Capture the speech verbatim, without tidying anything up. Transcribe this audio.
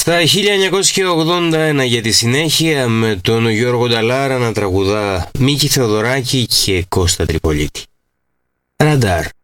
Στα χίλια εννιακόσια ογδόντα ένα για τη συνέχεια, με τον Γιώργο Νταλάρα να τραγουδά Μίκη Θεοδωράκη και Κώστα Τριπολίτη. Ραντάρ.